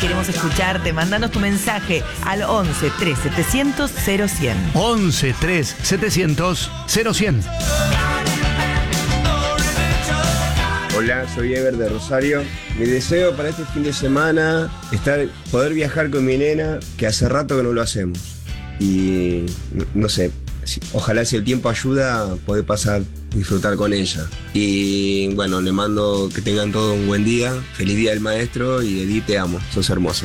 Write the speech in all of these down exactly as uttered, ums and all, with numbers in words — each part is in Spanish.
queremos escucharte. Mándanos tu mensaje al once tres setecientos cero cien. once tres setecientos cero cien. Hola, soy Ever de Rosario. Mi deseo para este fin de semana es estar, poder viajar con mi nena, que hace rato que no lo hacemos. Y no, no sé, si, ojalá si el tiempo ayuda, poder pasar, disfrutar con ella. Y bueno, le mando que tengan todo un buen día. Feliz día del maestro y Edith, te amo, sos hermoso.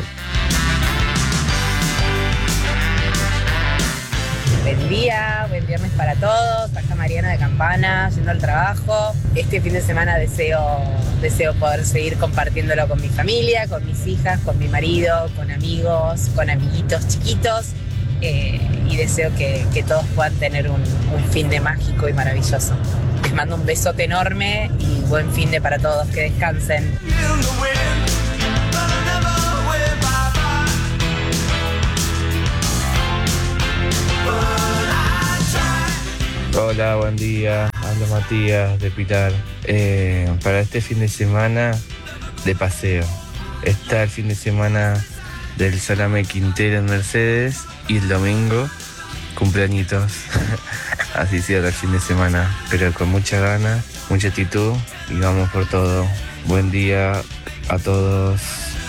Buen día, buen viernes para todos. Acá Mariana de Campana, yendo al trabajo. Este fin de semana deseo, deseo poder seguir compartiéndolo con mi familia, con mis hijas, con mi marido, con amigos, con amiguitos chiquitos. Eh, y deseo que, que todos puedan tener un, un fin de mágico y maravilloso. Les mando un besote enorme y buen fin de para todos. Que descansen. Hola, buen día. Hablo Matías de Pilar. Eh, para este fin de semana de paseo. Está el fin de semana del Salame Quintero en Mercedes y el domingo cumpleañitos. Así cierra el fin de semana, pero con mucha ganas, mucha actitud y vamos por todo. Buen día a todos.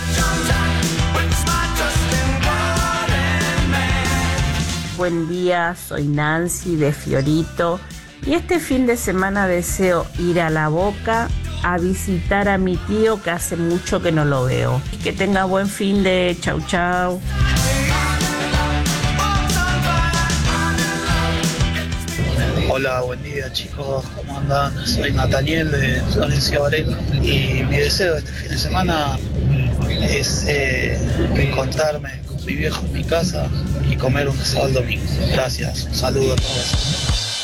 Buen día, soy Nancy de Fiorito y este fin de semana deseo ir a La Boca a visitar a mi tío que hace mucho que no lo veo. Que tenga buen fin de chau chau. Hola, buen día chicos, ¿cómo andan? Soy Nataniel de Florencia Varela y mi deseo este fin de semana es eh, encontrarme con mi viejo en mi casa y comer un asado el domingo. Gracias, saludos a todos.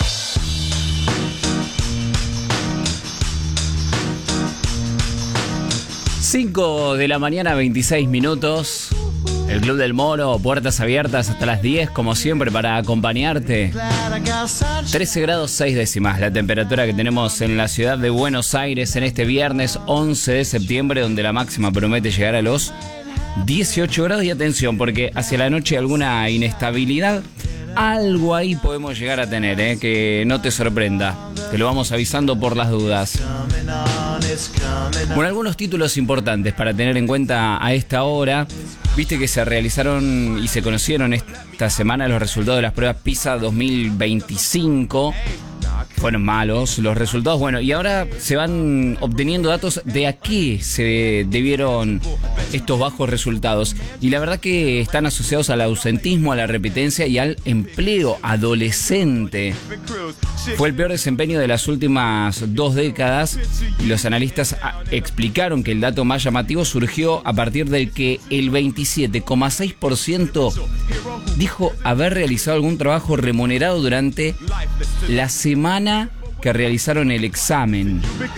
cinco de la mañana, veintiséis minutos. El Club del Moro, puertas abiertas hasta las diez, como siempre, para acompañarte. trece grados seis décimas, la temperatura que tenemos en la ciudad de Buenos Aires en este viernes once de septiembre, donde la máxima promete llegar a los dieciocho grados. Y atención, porque hacia la noche alguna inestabilidad, algo ahí podemos llegar a tener, ¿eh? Que no te sorprenda, te lo vamos avisando por las dudas. Bueno, algunos títulos importantes para tener en cuenta a esta hora. Viste que se realizaron y se conocieron esta semana los resultados de las pruebas PISA dos mil veinticinco. Fueron malos los resultados. Bueno, y ahora se van obteniendo datos de a qué se debieron estos bajos resultados. Y la verdad que están asociados al ausentismo, a la repitencia y al empleo adolescente. Fue el peor desempeño de las últimas dos décadas y los analistas explicaron que el dato más llamativo surgió a partir del que el veintisiete coma seis por ciento dijo haber realizado algún trabajo remunerado durante la semana que realizaron el examen.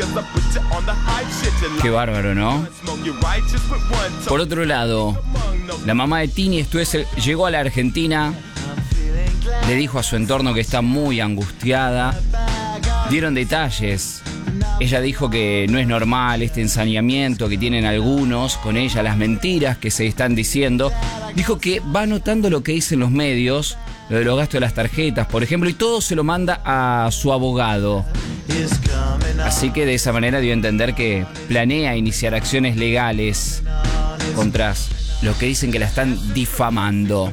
Qué bárbaro, ¿no? Por otro lado, la mamá de Tini Stoessel llegó a la Argentina. Le dijo a su entorno que está muy angustiada. Dieron detalles. Ella dijo que no es normal este ensañamiento que tienen algunos con ella, las mentiras que se están diciendo. Dijo que va anotando lo que dicen los medios, lo de los gastos de las tarjetas, por ejemplo, y todo se lo manda a su abogado. Así que de esa manera dio a entender que planea iniciar acciones legales contra los que dicen que la están difamando.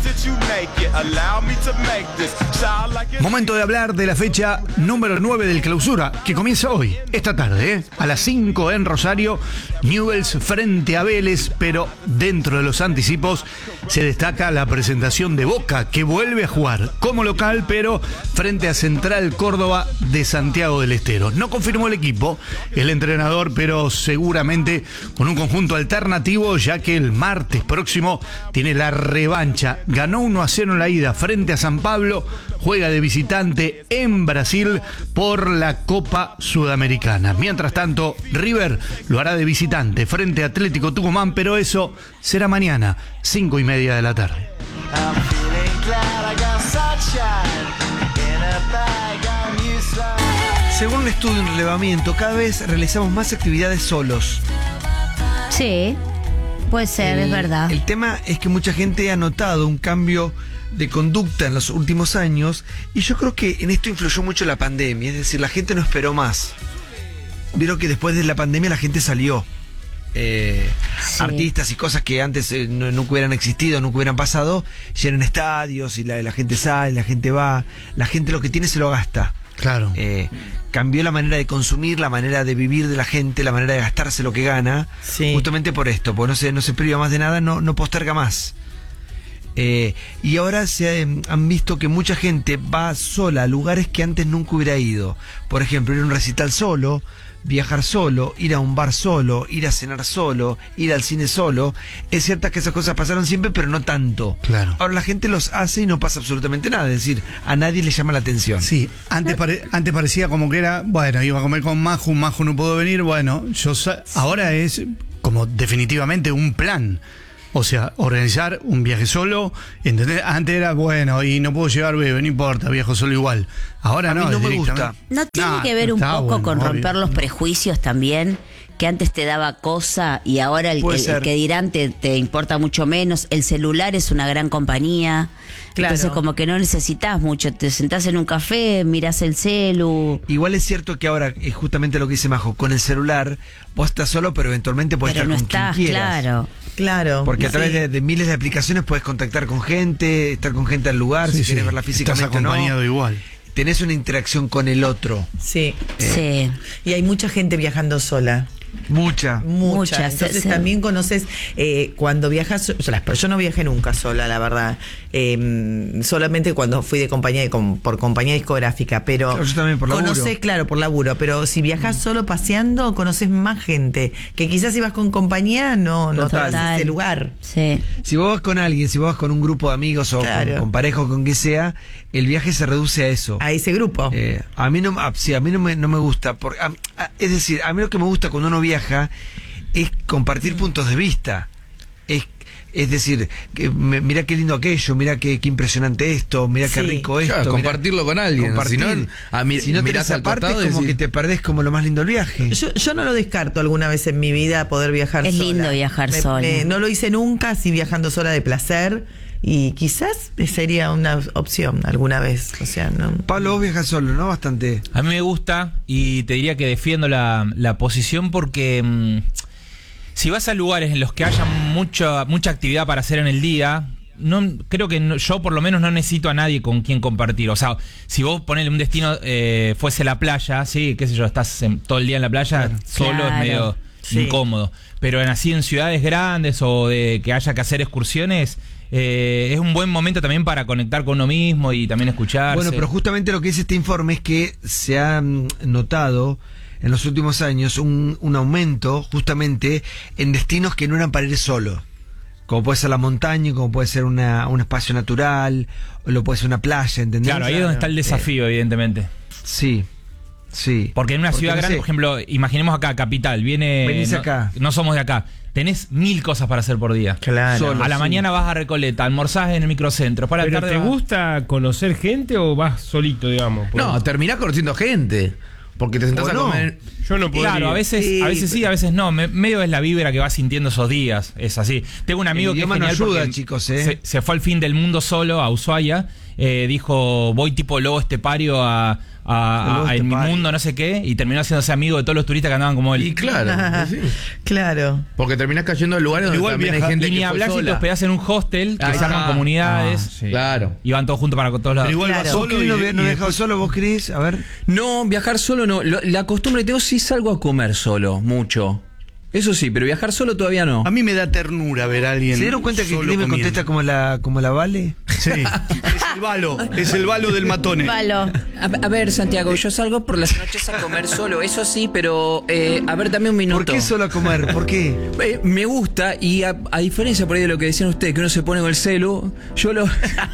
Momento de hablar de la fecha número nueve del Clausura, que comienza hoy, esta tarde, ¿eh? A las cinco en Rosario, Newell's frente a Vélez, pero dentro de los anticipos se destaca la presentación de Boca, que vuelve a jugar como local, pero frente a Central Córdoba de Santiago del Estero. No confirmó el equipo, el entrenador, pero seguramente con un conjunto alternativo, ya que el martes próximo tiene la revancha. Ganó uno a cero en la ida frente a San Pablo, juega de visitante en Brasil por la Copa Sudamericana. Mientras tanto, River lo hará de visitante frente a Atlético Tucumán, pero eso será mañana, cinco y media de la tarde. Según un estudio en relevamiento, cada vez realizamos más actividades solos. Sí. Puede ser, el, es verdad. El tema es que mucha gente ha notado un cambio de conducta en los últimos años y yo creo que en esto influyó mucho la pandemia, es decir, la gente no esperó más. Vieron que después de la pandemia la gente salió. Eh, sí. Artistas y cosas que antes eh, no, nunca hubieran existido, nunca hubieran pasado, llenan estadios y la, la gente sale, la gente va, la gente lo que tiene se lo gasta. Claro. Eh, cambió la manera de consumir, la manera de vivir de la gente, la manera de gastarse lo que gana, sí. justamente por esto, porque no se, no se priva más de nada, no, no posterga más. Eh, y ahora se eh, han visto que mucha gente va sola a lugares que antes nunca hubiera ido. Por ejemplo, ir a un recital solo, viajar solo, ir a un bar solo, ir a cenar solo, ir al cine solo. Es cierto que esas cosas pasaron siempre, pero no tanto. Claro. Ahora la gente los hace y no pasa absolutamente nada. Es decir, a nadie le llama la atención. Sí, antes, pare, antes parecía como que era, bueno, iba a comer con Maju, Maju no pudo venir, bueno, yo ahora es como definitivamente un plan. O sea, organizar un viaje solo, ¿entendés? Antes era, bueno, y no puedo llevar bebé, no importa, viajo solo igual. Ahora a no, mí no me gusta. ¿No tiene nah, que ver un poco bueno, con obvio. romper los prejuicios también? Que antes te daba cosa y ahora el, el, el que dirán te, te importa mucho menos. El celular es una gran compañía. Claro. Entonces como que no necesitas mucho. Te sentás en un café, mirás el celu. Igual es cierto que ahora es justamente lo que dice Majo. Con el celular vos estás solo, pero eventualmente podés pero estar no con estás, quien quieras. Claro. Claro. Porque a través sí. de, de miles de aplicaciones puedes contactar con gente, estar con gente al lugar, sí, si sí. querés verla físicamente. Estás acompañado no. igual. Tenés una interacción con el otro. Sí. Eh. Sí. Y hay mucha gente viajando sola. Mucha. Mucha. Mucha. Entonces Se- también conoces, eh, cuando viajas sola, pero yo no viajé nunca sola, la verdad. Eh, solamente cuando fui de compañía, de, com- por compañía discográfica, pero Claro, yo también por laburo. conoces, claro, por laburo, pero si viajas solo paseando, conoces más gente, que quizás si vas con compañía, no, no Total. sabes ese lugar. Sí. Si vos vas con alguien, si vos vas con un grupo de amigos o Claro. con, con pareja o con quien sea, el viaje se reduce a eso. A ese grupo. Eh, a mí no, a, sí, a mí no me, no me gusta. Por, a- a- es decir, a mí lo que me gusta cuando uno viaja es compartir puntos de vista. Es, es decir, que, me- mira qué lindo aquello, mira qué, qué impresionante esto, mira qué Sí. rico esto. Claro, mirá- compartirlo con alguien. compartir. Si no, a mi- si no mirás tenés al aparte, costado es y como decís- que te perdés como lo más lindo del viaje. Yo, yo no lo descarto alguna vez en mi vida poder viajar Es sola. lindo viajar Me- sola. me- no lo hice nunca, así viajando sola de placer. Y quizás sería una opción alguna vez. O sea, no. Pablo, vos viajas solo, ¿no? Bastante. A mí me gusta y te diría que defiendo la, la posición porque mmm, si vas a lugares en los que haya mucha, mucha actividad para hacer en el día, no creo que no- yo por lo menos no necesito a nadie con quien compartir. O sea, si vos ponele un destino, eh, fuese la playa, sí, qué sé yo, estás en- todo el día en la playa, solo Claro. es medio Sí. incómodo. Pero en así en ciudades grandes o de que haya que hacer excursiones, eh, es un buen momento también para conectar con uno mismo y también escucharse. Bueno, pero justamente lo que dice este informe es que se ha mm, notado en los últimos años un, un aumento justamente en destinos que no eran para ir solo. Como puede ser la montaña, como puede ser una, un espacio natural, o lo puede ser una playa, ¿entendés? Claro, ahí es donde está el desafío, evidentemente. Sí, sí. Porque en una Porque, ciudad no grande, sé, por ejemplo, imaginemos acá, capital, viene... Venís no, acá. no somos de acá. Tenés mil cosas para hacer por día. Claro. Solo. A la sí. mañana vas a Recoleta, almorzás en el microcentro. Para la ¿Pero tarde te vas- gusta conocer gente o vas solito, digamos? Por- No, terminás conociendo gente. Porque te sentás ¿O a no? comer. Yo no podría. Claro, a veces Sí, a veces sí, a veces no. Me- medio es la vibra que vas sintiendo esos días. Es así. Tengo un amigo El que es idioma no genial ayuda, porque chicos, ¿eh? se, se fue al fin del mundo solo a Ushuaia. Eh, dijo, voy tipo lobo estepario a, a- El a- lobo a- en mi estepario. mundo, no sé qué. Y terminó haciéndose amigo de todos los turistas que andaban como él. Y claro. sí. Claro. Porque terminás cayendo en lugares donde Igual también viaja- hay gente Y ni que fue hablar si te sola. hospedás en un hostel, que Ahí se arman está. comunidades. Ah, sí. Claro. Y van todos juntos para todos lados. Pero igual Claro. vas ¿Vos, solo Cris, y, no, vi- no y has dejado después- solo vos, Cris? A ver. No, viajar solo no. Lo- la costumbre que tengo sí salgo a comer solo, mucho. Eso sí, pero viajar solo todavía no. A mí me da ternura ver a alguien. ¿Se dieron cuenta que solo Cris me comiendo? contesta como la, como la Vale? Sí. Es el balo. Es el balo del matone. Palo. A, a ver, Santiago, yo salgo por las noches a comer solo, eso sí, pero eh, a ver, dame un minuto. ¿Por qué solo a comer? ¿Por qué? Eh, me gusta y a, a diferencia por ahí de lo que decían ustedes, que uno se pone con el celu, yo lo...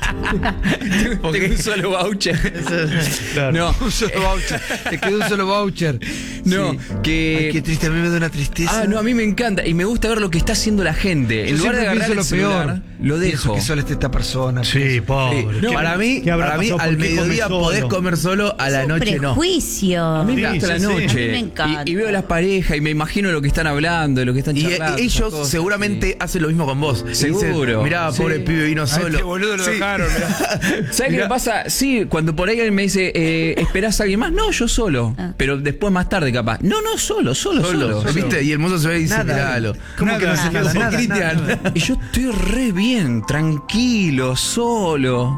tengo un solo voucher. Claro. No, Un solo voucher. Te quedó un solo voucher. no, Sí. que... Ay, qué triste, a mí me da una tristeza. Ah, no, a mí me encanta y me gusta ver lo que está haciendo la gente. En Yo lugar de siempre agarrar pienso el lo celular, peor. lo Pienso dejo. que solo está esta persona. Sí, pobre. No, para mí, para mí al mediodía podés comer solo, a la Es un noche no. prejuicio. A mí me Sí, gusta sí, la sí. noche. A mí me encanta. Y, y veo las parejas y me imagino lo que están hablando, lo que están Y eh, charlando. esas ellos cosas, seguramente sí. hacen lo mismo con vos. Seguro. Mirá, Sí. pobre pibe vino solo. este boludo lo dejaron, ¿Sabes qué me pasa? Sí, cuando por ahí alguien me dice, eh, ¿esperás a alguien más? No, yo solo. Ah. Pero después más tarde capaz. No, no, solo, solo, solo. Solo, ¿viste? Y el mozo se ve y dice, Nada. miralo. ¿Cómo que no hace nada? Nada, Cristian. nada. Y yo estoy re bien, tranquilo, solo.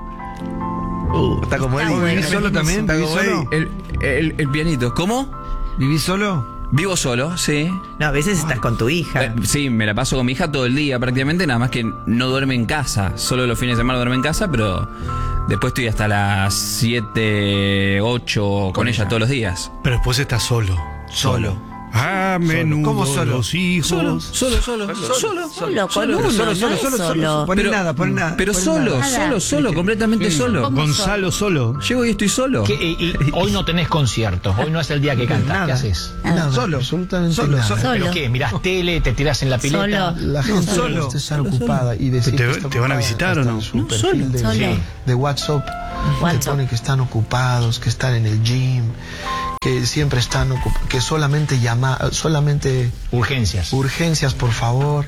Uh, está como él. Está bueno. ¿Vivís solo también? Está ¿Vivís como solo? él. El, el, el pianito. ¿Cómo? ¿Vivís solo? Vivo solo, sí. No, a veces estás con tu hija. Eh, sí, me la paso con mi hija todo el día prácticamente, nada más que no duerme en casa. Solo los fines de semana duerme en casa, pero después estoy hasta las siete, ocho con, ella todos los días. Pero después estás solo. Solo. A menudo ¿Cómo solo? los hijos. Solo, solo, solo, solo, Solo, con solo, uno, solo, no solo, es solo, solo. Poné Pero- nada, poné nada. Pero poné solo, nada. Nada. solo, solo, completamente solo. ¿Cómo Gonzalo solo. Llego y estoy solo. ¿Qué- y, y hoy no tenés conciertos, hoy no es el día que cantás, Nada. ¿qué haces? Nada, solo. absolutamente Solo, nada. solo. ¿Pero Solo. qué? ¿Mirás tele, te tirás en la pileta? Solo. La gente solo. le gusta estar ocupada y decir ¿Te- que está te van a ocupada visitar o hasta no? en su No, perfil solo, de, solo. de WhatsApp. WhatsApp. Te pone que están ocupados, que están en el gym, que siempre están ocupados, que solamente llama, solamente Urgencias. urgencias, por favor.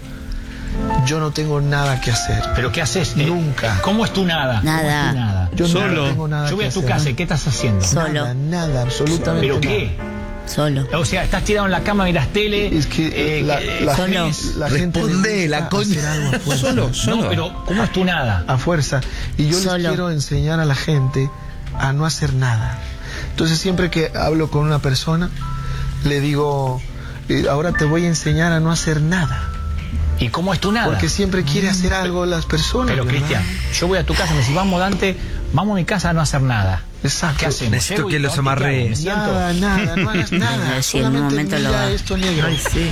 Yo no tengo nada que hacer. ¿Pero qué haces? Eh, Nunca. ¿Cómo es tu nada? ¿Cómo Nada. es tu nada? Yo Solo. no tengo nada Yo voy que a tu hacer. casa, ¿y qué estás haciendo? Solo. Nada, nada, absolutamente ¿Pero nada. qué? Solo. O sea, estás tirado en la cama, miras tele. Es que eh, la, eh, la Solo. gente, la gente le Responde, gusta la concha. hacer algo a fuerza. Solo, solo. No, pero ¿cómo es tu nada? A fuerza. Y yo Solo. les quiero enseñar a la gente a no hacer nada. Entonces siempre que hablo con una persona, le digo, eh, ahora te voy a enseñar a no hacer nada. ¿Y cómo es tu nada? Porque siempre quiere hacer algo las personas. Pero ¿verdad? Cristian, yo voy a tu casa, me decís, vamos Dante, vamos a mi casa a no hacer nada. Exacto. ¿Qué hacemos? Necesito Llego y que los ¿dónde qué amarre. hago? Me siento. Nada, nada, no hagas nada. Sí, en un Solamente momento lo mira va. esto negro. Ay, sí.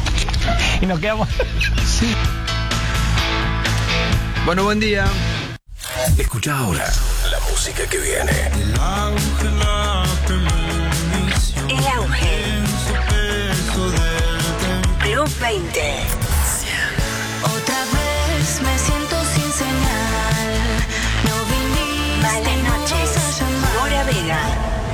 Y nos quedamos. Bueno, buen día. Escucha ahora la música que viene. El auge. Club veinte.